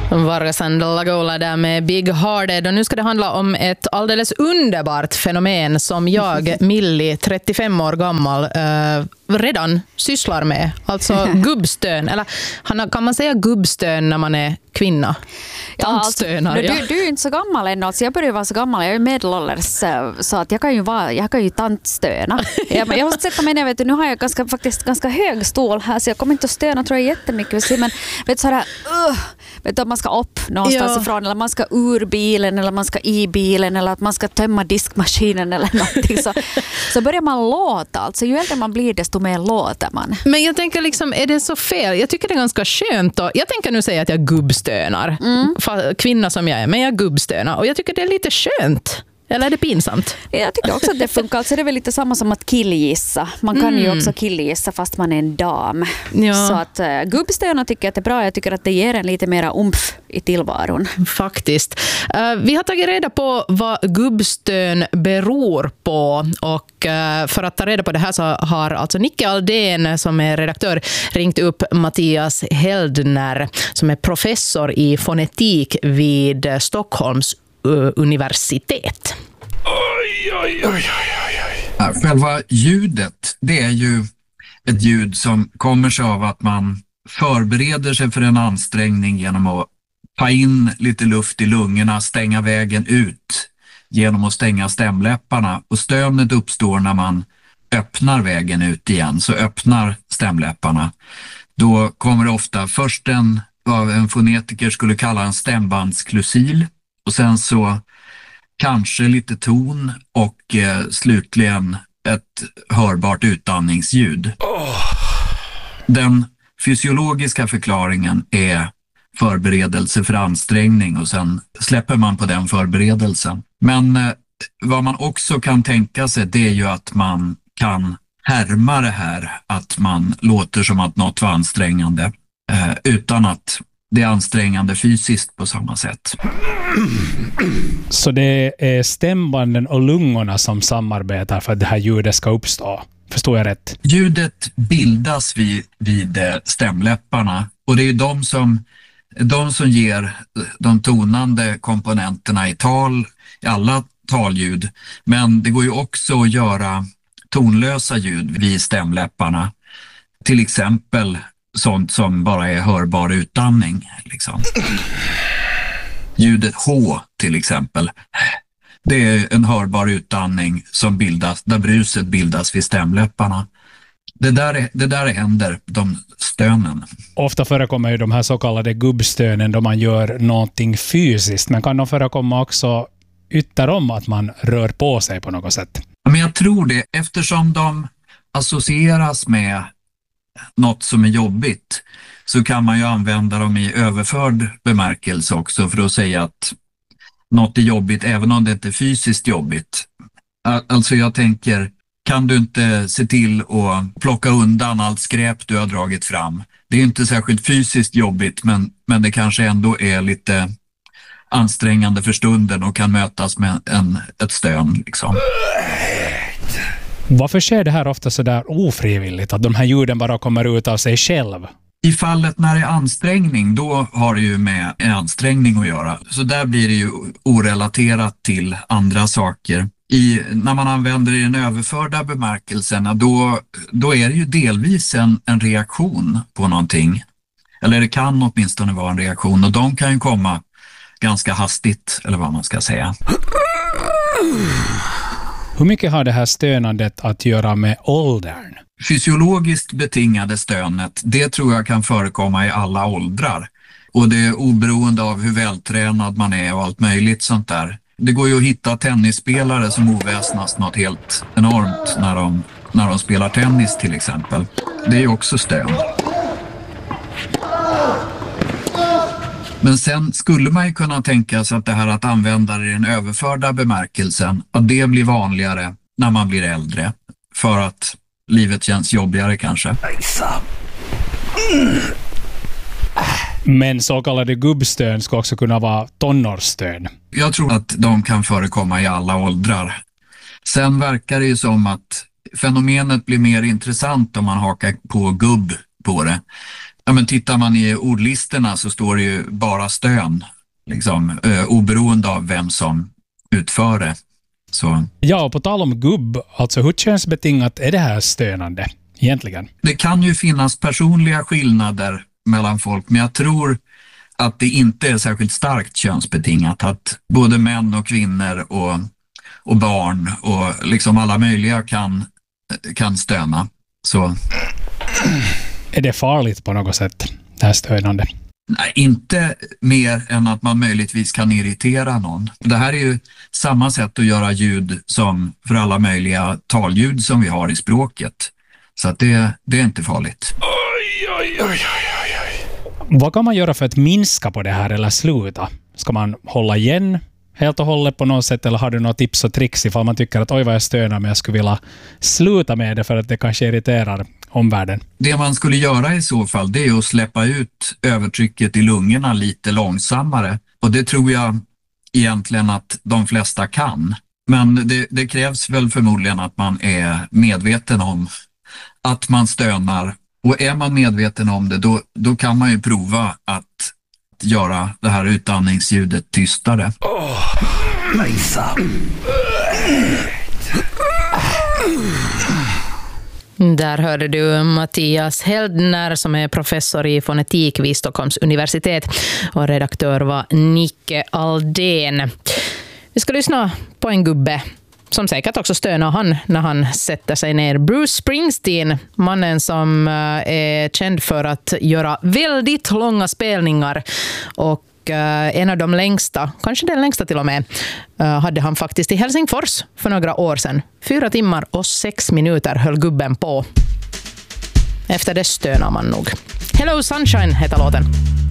Vargas and Lagola där med Big Hearted, och nu ska det handla om ett alldeles underbart fenomen som jag, Millie, 35 år gammal, redan sysslar med. Alltså gubbstön, eller kan man säga gubbstön när man är kvinna? Tantstönar, ja. Du är inte så gammal ännu, alltså jag börjar vara så gammal, jag är medelålders, så att jag kan ju tantstöna. Jag måste sätta mig ner, vet du, nu har jag ganska hög stol här, så jag kommer inte att stöna, tror jag, jättemycket, men vet du, sådär, vet du, att man ska upp någonstans ifrån, eller man ska ur bilen, eller man ska i bilen, eller att man ska tömma diskmaskinen eller någonting, så börjar man låta, alltså ju äldre man blir desto mer låter man. Men jag tänker liksom, är det så fel? Jag tycker det är ganska skönt då. Jag tänker nu säga att jag gubbstönar. Kvinna som jag är, men jag gubbstönar. Och jag tycker det är lite skönt. Eller är det pinsamt? Jag tycker också att det funkar. Alltså det är väl lite samma som att killgissa. Man kan ju också killgissa fast man är en dam. Ja. Så att gubbstöna tycker jag att det är bra. Jag tycker att det ger en lite mera umf i tillvaron. Faktiskt. Vi har tagit reda på vad gubbstön beror på, och för att ta reda på det här så har alltså Nicke Aldén, som är redaktör, ringt upp Mattias Heldner, som är professor i fonetik vid Stockholms universitet. Själva ljudet, det är ju ett ljud som kommer sig av att man förbereder sig för en ansträngning genom att ta in lite luft i lungorna, stänga vägen ut genom att stänga stämläpparna, och stönet uppstår när man öppnar vägen ut igen, så öppnar stämläpparna. Då kommer det ofta först vad en fonetiker skulle kalla en stämbandsklusil, och sen så kanske lite ton och slutligen ett hörbart utandningsljud. Den fysiologiska förklaringen är förberedelse för ansträngning, och sen släpper man på den förberedelsen. Men vad man också kan tänka sig, det är ju att man kan härma det här, att man låter som att något var ansträngande utan att det är ansträngande fysiskt på samma sätt. Så det är stämbanden och lungorna som samarbetar för att det här ljudet ska uppstå. Förstår jag rätt? Ljudet bildas vid stämläpparna, och det är de som ger de tonande komponenterna i alla talljud. Men det går ju också att göra tonlösa ljud vid stämläpparna. Till exempel sånt som bara är hörbar utandning. Liksom. Ljudet H till exempel. Det är en hörbar utandning som bildas, där bruset bildas vid stämläpparna. Det där händer, de stönen. Ofta förekommer ju de här så kallade gubbstönen då man gör någonting fysiskt. Men kan de förekomma också ytterom, att man rör på sig på något sätt? Men jag tror det, eftersom de associeras med något som är jobbigt, så kan man ju använda dem i överförd bemärkelse också, för att säga att något är jobbigt även om det inte är fysiskt jobbigt. Alltså jag tänker, kan du inte se till att plocka undan allt skräp du har dragit fram? Det är inte särskilt fysiskt jobbigt, men det kanske ändå är lite ansträngande för stunden och kan mötas med ett stön liksom. Varför sker det här ofta så där ofrivilligt, att de här ljuden bara kommer ut av sig själv? I fallet när det är ansträngning, då har det ju med en ansträngning att göra. Så där blir det ju orelaterat till andra saker. När man använder det i den överförda bemärkelsen, då är det ju delvis en reaktion på någonting. Eller det kan åtminstone vara en reaktion, och de kan ju komma ganska hastigt, eller vad man ska säga. Hur mycket har det här stönandet att göra med åldern? Fysiologiskt betingade stönet, det tror jag kan förekomma i alla åldrar. Och det är oberoende av hur vältränad man är och allt möjligt sånt där. Det går ju att hitta tennisspelare som oväsnas något helt enormt när de spelar tennis till exempel. Det är ju också stön. Men sen skulle man ju kunna tänka sig att det här att använda det i den överförda bemärkelsen, att det blir vanligare när man blir äldre. För att livet känns jobbigare kanske. Men så kallade gubbstön ska också kunna vara tonårsstön. Jag tror att de kan förekomma i alla åldrar. Sen verkar det ju som att fenomenet blir mer intressant om man hakar på gubb på det. Ja, men tittar man i ordlistorna så står det ju bara stön, liksom, oberoende av vem som utför det. Så. Ja, och på tal om gubb, alltså hur könsbetingat är det här stönande egentligen? Det kan ju finnas personliga skillnader mellan folk, men jag tror att det inte är särskilt starkt könsbetingat. Att både män och kvinnor och barn och liksom alla möjliga kan stöna. Så. Är det farligt på något sätt, det här stönande? Nej, inte mer än att man möjligtvis kan irritera någon. Det här är ju samma sätt att göra ljud som för alla möjliga talljud som vi har i språket. Så att det är inte farligt. Vad kan man göra för att minska på det här eller sluta? Ska man hålla igen helt och hållet på något sätt, eller har du några tips och tricks ifall man tycker att oj vad jag stönar, men jag skulle vilja sluta med det för att det kanske irriterar omvärlden? Det man skulle göra i så fall, det är att släppa ut övertrycket i lungorna lite långsammare. Och det tror jag egentligen att de flesta kan. Men det krävs väl förmodligen att man är medveten om att man stönar. Och är man medveten om det, då kan man ju prova att göra det här utandningsljudet tystare. Lisa. Där hörde du Mattias Heldner som är professor i fonetik vid Stockholms universitet, och redaktör var Nicke Aldén. Vi ska lyssna på en gubbe som säkert också stönar han när han sätter sig ner. Bruce Springsteen, mannen som är känd för att göra väldigt långa spelningar, och en av de längsta, kanske den längsta till och med, hade han faktiskt i Helsingfors för några år sedan. 4 timmar och 6 minuter höll gubben på. Efter det stönar man nog. Hello Sunshine heter låten.